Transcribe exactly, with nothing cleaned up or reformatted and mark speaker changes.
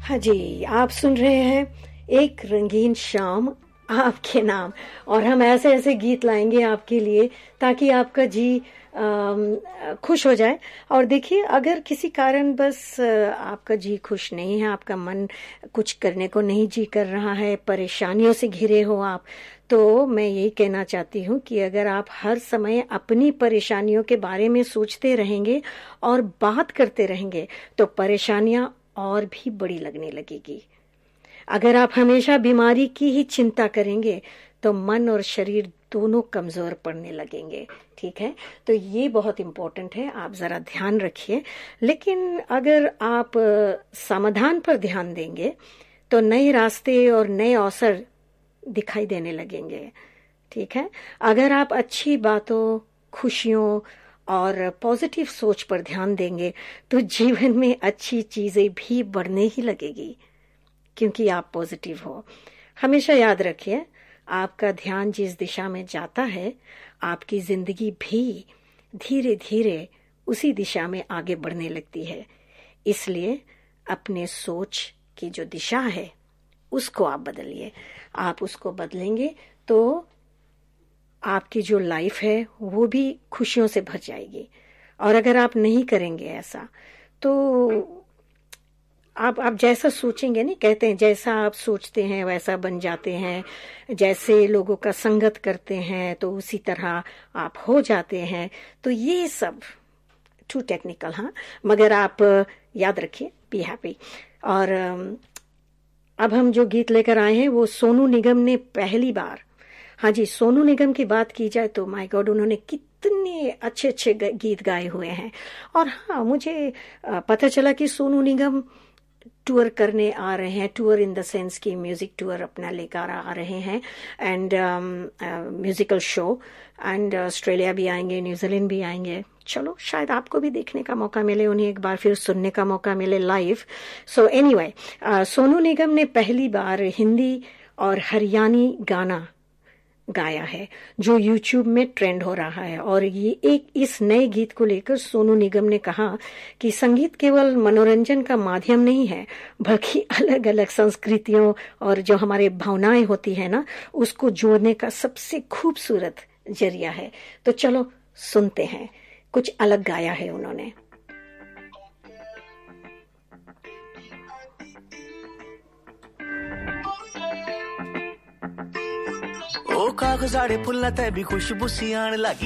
Speaker 1: हाँ जी, आप सुन रहे हैं एक रंगीन शाम आपके नाम। और हम ऐसे ऐसे गीत लाएंगे आपके लिए ताकि आपका जी अम, खुश हो जाए। और देखिए, अगर किसी कारण बस अ, आपका जी खुश नहीं है, आपका मन कुछ करने को नहीं जी कर रहा है, परेशानियों से घिरे हो आप, तो मैं यही कहना चाहती हूँ कि अगर आप हर समय अपनी परेशानियों के बारे में सोचते रहेंगे और बात करते रहेंगे तो परेशानियां और भी बड़ी लगने लगेगी। अगर आप हमेशा बीमारी की ही चिंता करेंगे तो मन और शरीर दोनों कमजोर पड़ने लगेंगे। ठीक है, तो ये बहुत इंपॉर्टेंट है, आप जरा ध्यान रखिए। लेकिन अगर आप अ, समाधान पर ध्यान देंगे तो नए रास्ते और नए अवसर दिखाई देने लगेंगे। ठीक है, अगर आप अच्छी बातों, खुशियों और पॉजिटिव सोच पर ध्यान देंगे तो जीवन में अच्छी चीजें भी बढ़ने ही लगेगी, क्योंकि आप पॉजिटिव हो। हमेशा याद रखिए, आपका ध्यान जिस दिशा में जाता है, आपकी जिंदगी भी धीरे धीरे उसी दिशा में आगे बढ़ने लगती है। इसलिए अपने सोच की जो दिशा है उसको आप बदलिए। आप उसको बदलेंगे तो आपकी जो लाइफ है वो भी खुशियों से भर जाएगी। और अगर आप नहीं करेंगे ऐसा तो आप आप जैसा सोचेंगे, नहीं कहते हैं जैसा आप सोचते हैं वैसा बन जाते हैं, जैसे लोगों का संगत करते हैं तो उसी तरह आप हो जाते हैं। तो ये सब टू टेक्निकल, हाँ, मगर आप याद रखिए, बी हैप्पी। और अम, अब हम जो गीत लेकर आए हैं वो सोनू निगम ने पहली बार, हाँ जी, सोनू निगम की बात की जाए तो माय गॉड, उन्होंने कितने अच्छे अच्छे गीत गाए हुए हैं। और हाँ, मुझे पता चला कि सोनू निगम टूर करने आ रहे हैं, टूर इन द सेंस की म्यूजिक टूर अपना लेकर आ रहे हैं, and musical show, and Australia भी आएंगे, न्यूजीलैंड भी आएंगे। चलो, शायद आपको भी देखने का मौका मिले, उन्हें एक बार फिर सुनने का मौका मिले live. So anyway, Sonu Nigam ने पहली बार हिंदी और हरियाणी गाना गाया है जो यूट्यूब में ट्रेंड हो रहा है। और ये एक इस नए गीत को लेकर सोनू निगम ने कहा कि संगीत केवल मनोरंजन का माध्यम नहीं है, बल्कि अलग अलग संस्कृतियों और जो हमारे भावनाएं होती है ना, उसको जोड़ने का सबसे खूबसूरत जरिया है। तो चलो सुनते हैं, कुछ अलग गाया है उन्होंने।
Speaker 2: ओ कागजाड़े फुल्ला ते भी खुशबू सी आन लगी।